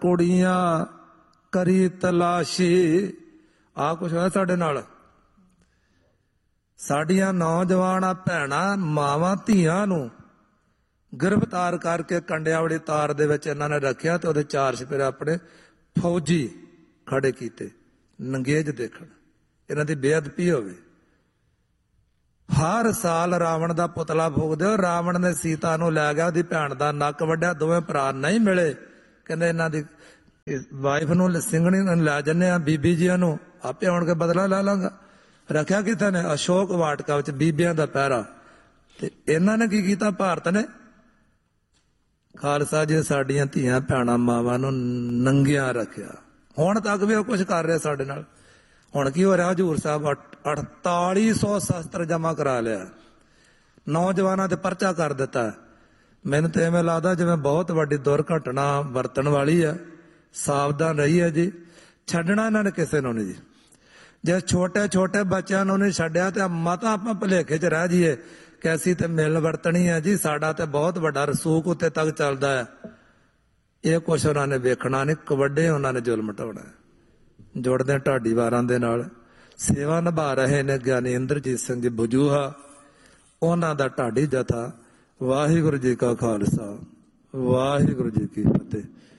ਕੁੜੀਆਂ ਕਰੀ ਤਲਾਸ਼ੀ। ਆ ਕੁਛ ਹੋਇਆ ਸਾਡੇ ਨਾਲ। ਸਾਡੀਆਂ ਨੌਜਵਾਨਾਂ ਭੈਣਾਂ ਮਾਵਾਂ ਧੀਆਂ ਨੂੰ ਗ੍ਰਿਫਤਾਰ ਕਰਕੇ ਕੰਡਿਆਂ ਵਾਲੀ ਤਾਰ ਦੇ ਵਿੱਚ ਇਹਨਾਂ ਨੇ ਰੱਖਿਆ ਤੇ ਉਹਦੇ ਚਾਰ ਚੁਫੇਰੇ ਆਪਣੇ ਫੌਜੀ ਖੜੇ ਕੀਤੇ ਨੰਗੇਜ ਦੇਖਣ ਇਹਨਾਂ ਦੀ ਬੇਅਦਬੀ ਹੋਵੇ। ਹਰ ਸਾਲ ਰਾਵਣ ਦਾ ਪੁਤਲਾ ਫੂਕਦੇ ਹੋ। ਰਾਵਣ ਨੇ ਸੀਤਾ ਨੂੰ ਲੈ ਗਿਆ, ਉਹਦੀ ਭੈਣ ਦਾ ਨੱਕ ਵੱਢਿਆ, ਦੋਵੇਂ ਭਰਾ ਨਹੀਂ ਮਿਲੇ। ਕਹਿੰਦੇ ਇਹਨਾਂ ਦੀ ਵਾਈਫ ਨੂੰ ਸਿੰਘਣੀ ਨੂੰ ਲੈ ਜੰਨੇ ਆ ਬੀਬੀ ਜੀਆਂ ਨੂੰ, ਆਪੇ ਆਉਣ ਕੇ ਬਦਲਾ ਲੈ ਲਾਂਗਾ। ਰੱਖਿਆ ਕਿਤੇ ਨੇ ਅਸ਼ੋਕ ਵਾਟਕਾ ਵਿੱਚ ਬੀਬੀਆਂ ਦਾ ਪਹਿਰਾ। ਤੇ ਇਹਨਾਂ ਨੇ ਕੀ ਕੀਤਾ? ਭਾਰਤ ਨੇ ਖਾਲਸਾ ਜੀ ਸਾਡੀਆਂ ਧੀਆਂ ਭੈਣਾਂ ਮਾਵਾਂ ਨੂੰ ਨੰਗਿਆਂ ਰੱਖਿਆ। ਹੁਣ ਤੱਕ ਵੀ ਉਹ ਕੁਛ ਕਰ ਰਿਹਾ ਸਾਡੇ ਨਾਲ। ਹੁਣ ਕੀ ਹੋ ਰਿਹਾ? ਹਜ਼ੂਰ ਸਾਹਿਬ 4800 ਸ਼ਸਤਰ ਜਮ੍ਹਾਂ ਕਰਾ ਲਿਆ, ਨੌਜਵਾਨਾਂ ਤੇ ਪਰਚਾ ਕਰ ਦਿੱਤਾ। ਮੈਨੂੰ ਤੇ ਐਵੇਂ ਲੱਗਦਾ ਜਿਵੇਂ ਬਹੁਤ ਵੱਡੀ ਦੁਰਘਟਨਾ ਵਰਤਣ ਵਾਲੀ ਆ। ਸਾਵਧਾਨ ਰਹੀਏ ਜੀ, ਛੱਡਣਾ ਇਹਨਾਂ ਨੇ ਕਿਸੇ ਨੂੰ ਨਹੀਂ ਜੀ। ਜੇ ਛੋਟੇ ਛੋਟੇ ਬੱਚਿਆਂ ਨੂੰ ਨਹੀਂ ਛੱਡਿਆ ਤੇ ਮਤਾ ਆਪਾਂ ਭੁਲੇਖੇ 'ਚ ਰਹਿ ਜਾਈਏ ਕਿ ਅਸੀਂ ਤੇ ਮਿਲ ਵਰਤਣੀ ਹੈ ਜੀ, ਸਾਡਾ ਤੇ ਬਹੁਤ ਵੱਡਾ ਰਸੂਖ ਉੱਤੇ ਤੱਕ ਚੱਲਦਾ ਹੈ। ਇਹ ਕੁਛ ਉਹਨਾਂ ਨੇ ਵੇਖਣਾ ਨਹੀਂ, ਕਵੱਡੇ ਉਹਨਾਂ ਨੇ ਜ਼ੁਲਮ ਢਾਉਣਾ। ਜੁੜਦੇ ਢਾਡੀ ਵਾਰਾਂ ਦੇ ਨਾਲ ਸੇਵਾ ਨਿਭਾ ਰਹੇ ਨੇ ਗਿਆਨੀ ਇੰਦਰਜੀਤ ਸਿੰਘ ਜੀ ਬਜੂਹਾ, ਉਹਨਾਂ ਦਾ ਢਾਡੀ ਜਥਾ। ਵਾਹਿਗੁਰੂ ਜੀ ਕਾ ਖਾਲਸਾ, ਵਾਹਿਗੁਰੂ ਜੀ ਕੀ ਫਤਿਹ।